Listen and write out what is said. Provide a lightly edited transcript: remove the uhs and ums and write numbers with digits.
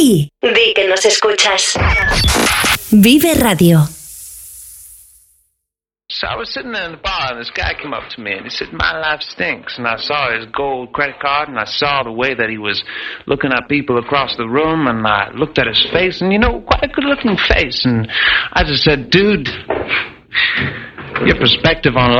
ti. Di que nos escuchas. Vive Radio. So I was sitting there in the bar, and this guy came up to me, and he said, "My life stinks." And I saw his gold credit card, and I saw the way that he was looking at people across the room, and I looked at his face, and, quite a good-looking face. And I just said, "Dude, your perspective on